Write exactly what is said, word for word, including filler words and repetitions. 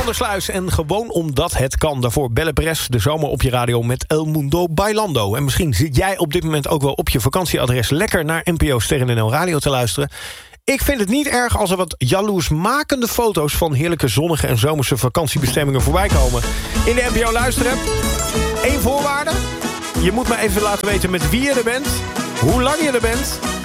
van der Sluis en Gewoon Omdat Het Kan. Daarvoor Belle Perez, de zomer op je radio met El Mundo Bailando. En misschien zit jij op dit moment ook wel op je vakantieadres lekker naar N P O Sterren N L Radio te luisteren. Ik vind het niet erg als er wat jaloersmakende foto's van heerlijke zonnige en zomerse vakantiebestemmingen voorbij komen. In de N P O Luisterapp. Eén voorwaarde. Je moet me even laten weten met wie je er bent, hoe lang je er bent